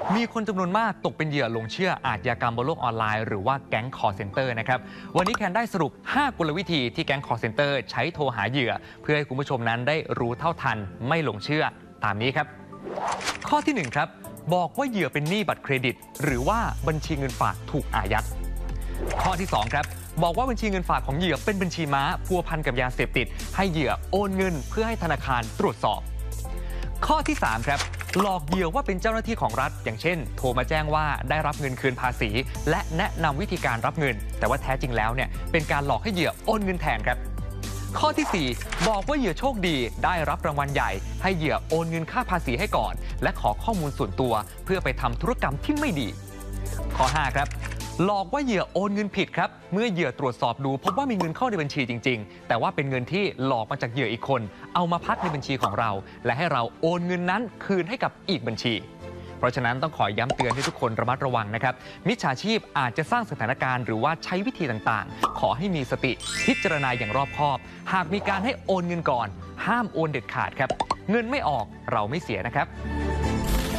มีคนจำนวนมากตกเป็นเหยื่อหลงเชื่ออาชญากรรมบนโลกออนไลน์หรือว่าแก๊งคอลเซ็นเตอร์นะครับวันนี้แคนได้สรุป 5 กลวิธีที่แก๊งคอลเซ็นเตอร์ใช้โทรหาเหยื่อเพื่อให้คุณผู้ชมนั้นได้รู้เท่าทันไม่หลงเชื่อตามนี้ครับข้อที่ 1 ครับบอกว่าเหยื่อเป็นหนี้บัตรเครดิตหรือว่าบัญชีเงินฝากถูกอายัดข้อที่ 2 ครับบอกว่าบัญชีเงินฝากของเหยื่อเป็นบัญชีม้าพัวพันกับยาเสพติดให้เหยื่อโอนเงินเพื่อให้ธนาคารตรวจสอบข้อที่ 3 ครับหลอกเหยื่อว่าเป็นเจ้าหน้าที่ของรัฐอย่างเช่นโทรมาแจ้งว่าได้รับเงินคืนภาษีและแนะนำวิธีการรับเงินแต่ว่าแท้จริงแล้วเนี่ยเป็นการหลอกให้เหยื่อโอนเงินแทนครับข้อที่ 4 บอกว่าเหยื่อโชคดีได้รับรางวัลใหญ่ให้เหยื่อโอนเงินค่าภาษีให้ก่อนและขอข้อมูลส่วนตัวเพื่อไปทำธุรกรรมที่ไม่ดีข้อ 5 ครับหลอกว่าเหยื่อโอนเงินผิดครับเมื่อเหยื่อตรวจสอบดูพบว่ามีเงินเข้าในบัญชีจริงๆแต่ว่าเป็นเงินที่หลอกมาจากเหยื่ออีกคนเอามาพักในบัญชีของเราและให้เราโอนเงินนั้นคืนให้กับอีกบัญชีเพราะฉะนั้นต้องขอย้ำเตือนให้ทุกคนระมัดระวังนะครับมิจฉาชีพอาจจะสร้างสถานการณ์หรือว่าใช้วิธีต่างๆขอให้มีสติพิจารณาอย่างรอบคอบหากมีการให้โอนเงินก่อนห้ามโอนเด็ดขาดครับเงินไม่ออกเราไม่เสียนะครับ